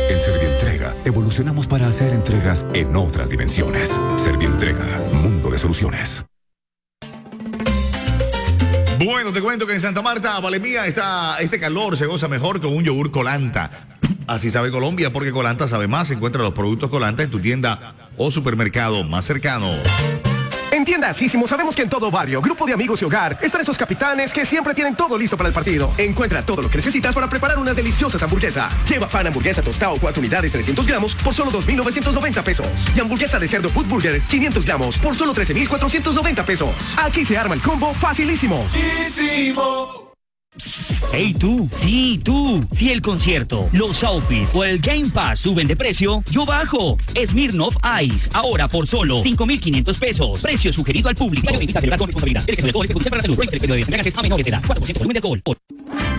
En Servientrega, evolucionamos para hacer entregas en otras dimensiones. Servientrega, mundo de soluciones. Bueno, te cuento que en Santa Marta, Valemía, este calor se goza mejor con un yogur Colanta. Así sabe Colombia, porque Colanta sabe más. Encuentra los productos Colanta en tu tienda o supermercado más cercano. En Tienda Sísimo sabemos que en todo barrio, grupo de amigos y hogar, están esos capitanes que siempre tienen todo listo para el partido. Encuentra todo lo que necesitas para preparar unas deliciosas hamburguesas. Lleva pan hamburguesa tostado 4 unidades 300 gramos por solo 2.990 pesos. Y hamburguesa de cerdo Food Burger 500 gramos por solo 13.490 pesos. Aquí se arma el combo facilísimo. Hey tú, sí tú, si el concierto, los outfits o el Game Pass suben de precio, yo bajo. Smirnoff Ice, ahora por solo 5.500 pesos. Precio sugerido al público. Invita a celebrar con responsabilidad. El que sobre todo es perjudicial para la salud. Prohíbe el periodo de entregas a menores de edad. 4% volumen de alcohol.